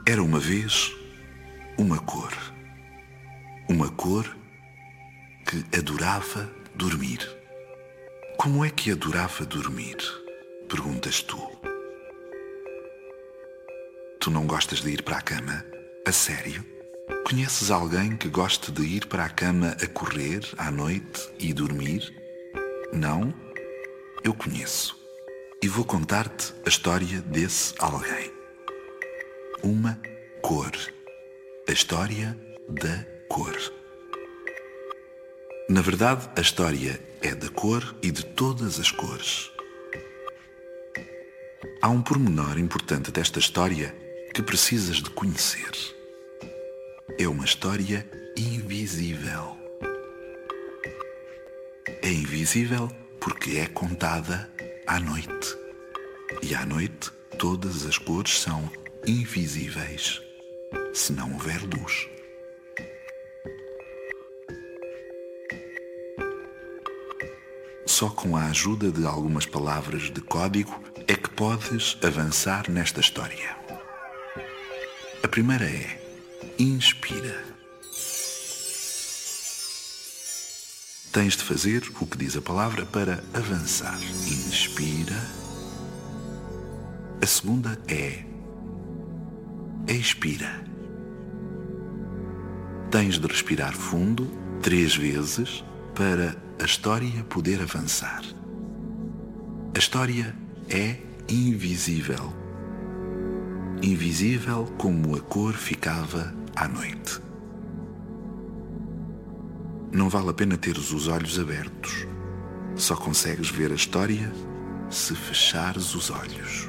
Era uma vez uma cor. Uma cor que adorava dormir. Como é que adorava dormir? Perguntas tu. Tu não gostas de ir para a cama? A sério? Conheces alguém que goste de ir para a cama a correr à noite e dormir? Não? Eu conheço. E vou contar-te a história desse alguém. Uma cor. A história da cor. Na verdade, a história é da cor e de todas as cores. Há um pormenor importante desta história que precisas de conhecer. É uma história invisível. É invisível porque é contada à noite. E à noite todas as cores são invisíveis, se não houver luz. Só com a ajuda de algumas palavras de código é que podes avançar nesta história. A primeira é: inspira. Tens de fazer o que diz a palavra para avançar. Inspira. A segunda é: expira. Tens de respirar fundo 3 vezes para a história poder avançar. A história é invisível. Invisível como a cor ficava à noite. Não vale a pena teres os olhos abertos. Só consegues ver a história se fechares os olhos.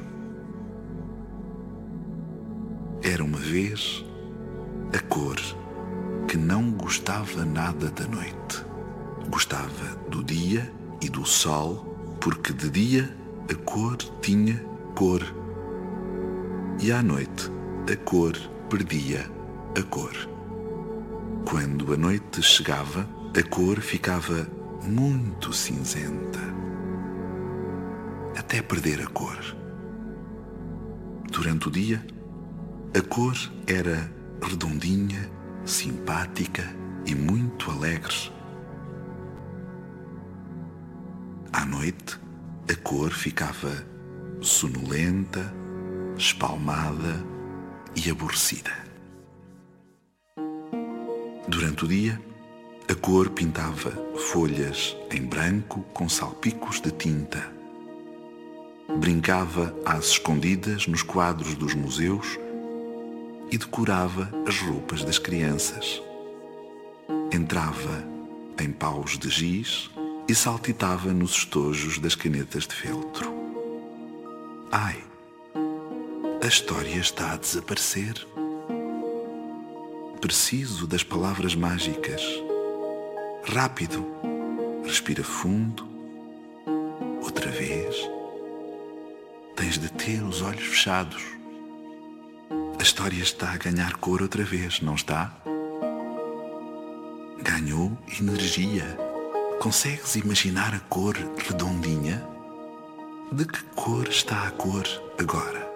Era uma vez a cor que não gostava nada da noite. Gostava do dia e do sol, porque de dia a cor tinha cor. E à noite a cor perdia a cor. Quando a noite chegava, a cor ficava muito cinzenta, até perder a cor. Durante o dia, a cor era redondinha, simpática e muito alegre. À noite, a cor ficava sonolenta, espalmada e aborrecida. Durante o dia, a cor pintava folhas em branco com salpicos de tinta. Brincava às escondidas nos quadros dos museus e decorava as roupas das crianças. Entrava em paus de giz e saltitava nos estojos das canetas de feltro. Ai, a história está a desaparecer. Preciso das palavras mágicas. Rápido, respira fundo. Outra vez. Tens de ter os olhos fechados. A história está a ganhar cor outra vez, não está? Ganhou energia. Consegues imaginar a cor redondinha? De que cor está a cor agora?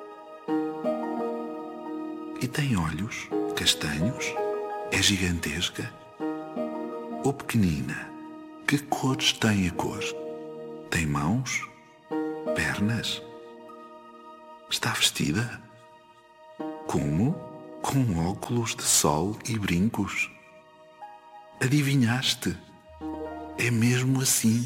E tem olhos castanhos? É gigantesca? Ou pequenina? Que cores tem a cor? Tem mãos? Pernas? Está vestida? Como? Com óculos de sol e brincos. Adivinhaste? É mesmo assim.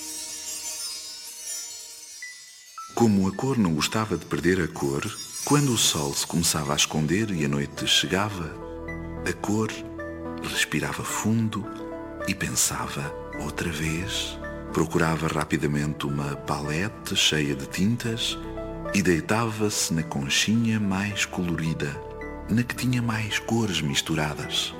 Como a cor não gostava de perder a cor, quando o sol se começava a esconder e a noite chegava, a cor respirava fundo e pensava outra vez. Procurava rapidamente uma palete cheia de tintas e deitava-se na conchinha mais colorida, na que tinha mais cores misturadas.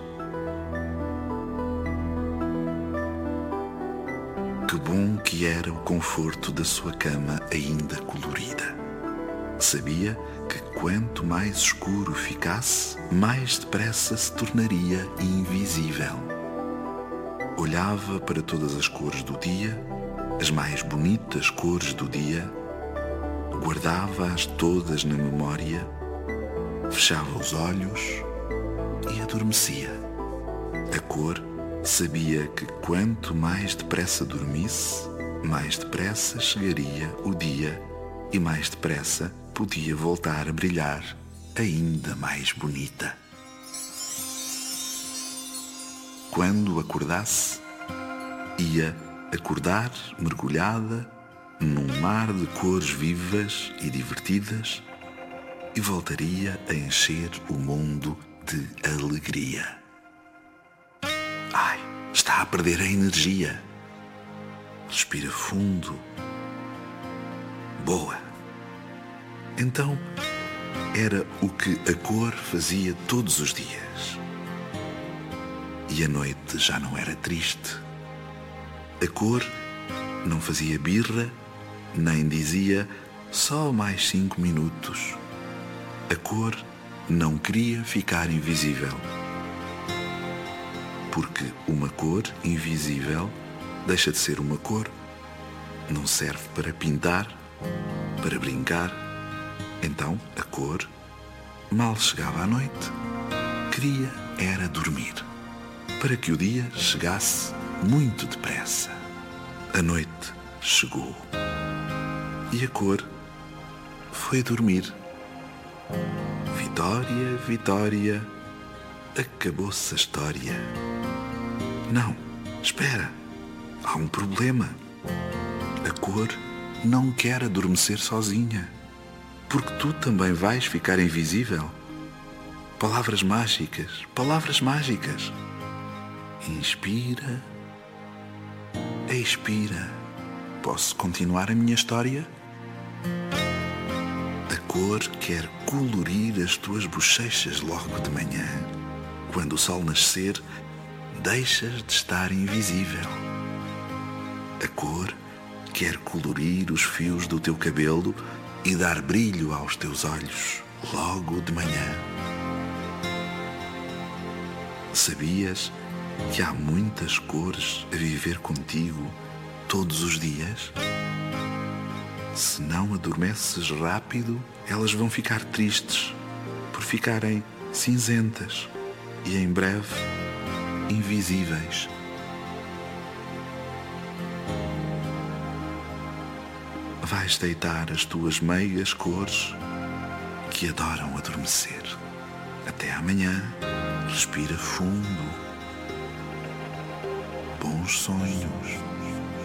Que bom que era o conforto da sua cama ainda colorida. Sabia que quanto mais escuro ficasse, mais depressa se tornaria invisível. Olhava para todas as cores do dia, as mais bonitas cores do dia, guardava-as todas na memória fechava os olhos e adormecia. A cor sabia que quanto mais depressa dormisse, mais depressa chegaria o dia e mais depressa podia voltar a brilhar ainda mais bonita. Quando acordasse, ia acordar mergulhada num mar de cores vivas e divertidas e voltaria a encher o mundo de alegria. Ai, está a perder a energia. Respira fundo. Boa. Então, era o que a cor fazia todos os dias. E a noite já não era triste. A cor não fazia birra, nem dizia só mais 5 minutos. A cor não queria ficar invisível. Porque uma cor invisível deixa de ser uma cor. Não serve para pintar, para brincar. Então a cor, mal chegava à noite, queria era dormir, para que o dia chegasse muito depressa. A noite chegou e a cor foi dormir. Vitória, Vitória, acabou-se a história. Não, espera, há um problema. A cor não quer adormecer sozinha, porque tu também vais ficar invisível. Palavras mágicas, palavras mágicas. Inspira, expira. Posso continuar a minha história? A cor quer colorir as tuas bochechas logo de manhã. Quando o sol nascer, deixas de estar invisível. A cor quer colorir os fios do teu cabelo e dar brilho aos teus olhos logo de manhã. Sabias que há muitas cores a viver contigo todos os dias? Se não adormeces rápido, elas vão ficar tristes por ficarem cinzentas e em breve invisíveis. Vais deitar as tuas meigas cores que adoram adormecer. Até amanhã. Respira fundo. Bons sonhos.